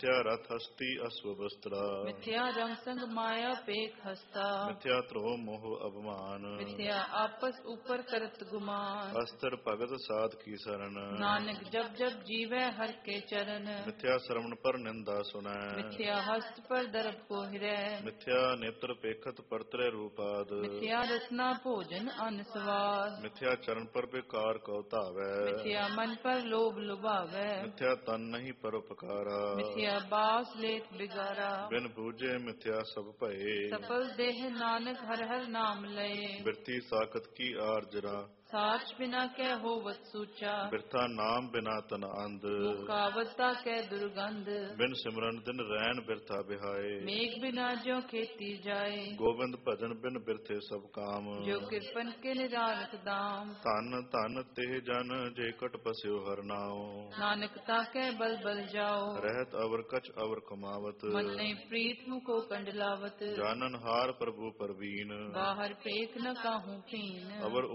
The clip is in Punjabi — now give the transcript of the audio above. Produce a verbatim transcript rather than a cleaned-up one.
ਮਿਥਿਆ ਰਥ ਹਸਤੀ ਅਸਵ ਵਸਤਰਾ। ਮਿਥਿਆ ਰੰਗ ਸੰਗ ਮਾਇਆ ਪੇਖ ਹਸਤਾ। ਮਿਥਿਆ ਧਰੋ ਮੋਹ ਅਭਮਾਨ। ਮਿਥਿਆ ਆਪਸ ਉਪਰ ਕਰਤ ਗੁਮਾਨ। ਅਸਤਰ ਭਗਤ ਸਾਧ ਕੀ ਸਰਣ। ਨਾਨਕ ਜਪ ਜਪ ਜੀਵੈ ਹਰਿ ਕੇ ਚਰਨ। ਮਿਥਿਆ ਸ਼ਰਵਣ ਪਰ ਨਿੰਦਾ ਸੁਨੈ। ਮਿਥਿਆ ਹਸਤ ਪਰ ਦਰਬ ਕੋ ਹਿਰੈ। ਮਿਥਿਆ ਨੇਤਰ ਪੇਖਤ ਪਰਤਰੇ ਰੂਪਾਦ। ਮਿਥਿਆ ਰਸਨਾ ਭੋਜਨ ਅਨ ਸਵਾਦ। ਮਿਥਿਆ ਚਰਨ ਪਰ ਬੇਕਾਰ ਕਉ ਧਾਵੈ। ਮਿਥਿਆ ਮਨ ਪਰ ਲੋਭ ਲੁਭਾਵੈ। ਮਿਥਿਆ ਤਨ ਨਹੀਂ ਪਰਉਪਕਾਰਾ। ਮਿਥਿਆ ਬਾਸ ਲੇਖ ਬਿਗਾਰਾ। ਬਿਨ ਬੂਝੇ ਮਿਥਿਆ ਸਭ ਭਏ। ਸਫਲ ਦੇਹ ਨਾਨਕ ਹਰਿ ਹਰਿ ਨਾਮ ਲਏ। ਬਿਰਤੀ ਸਾਖਤ ਕੀ ਆਰਜਰਾ। ਸਾਚ ਬਿਨਾ ਕੈ ਹੋਵਤ ਸੂਚਾ। ਬਿਰਥਾ ਨਾਮ ਬਿਨਾ ਤਨ ਅੰਧ। ਮੁਕਾਵਤਾ ਕੈ ਦੁਰਗੰਧ। ਬਿਨ ਸਿਮਰਨ ਦਿਨ ਰੈਣ ਬਿਰਥਾ ਬਿਹਾਏ। ਮੇਘ ਬਿਨਾ ਜਿਉ ਖੇਤੀ ਜਾਏ। ਗੋਬਿੰਦ ਭਜਨ ਬਿਨ ਬਿਰਥੇ ਸਭ ਕਾਮ। ਜੋ ਕਿਰਪਨ ਕੇ ਨਿਰਾਲਕ ਦਾਮ। ਧਨ ਧਨ ਤੇ ਜਨ ਜੇ ਕਟ ਪਸਿਓ ਹਰਿ ਨਾਉ। ਨਾਨਕ ਤਾਕੈ ਬਲ ਬਲ ਜਾਓ। ਰਹਿਤ ਅਵਰ ਕਛ ਅਵਰ ਕਮਾਵਤ। ਮਨ ਨਹੀਂ ਪ੍ਰੀਤ ਮੁਕੋ ਕੰਡਲਾਵਤ। ਜਾਨਨ ਹਾਰ ਪ੍ਰਭੂ ਪਰਵੀਨ। ਬਾਹਰ ਪੇਖ ਨ ਕਾਹੂ ਪੀਨ। ਅਵਰ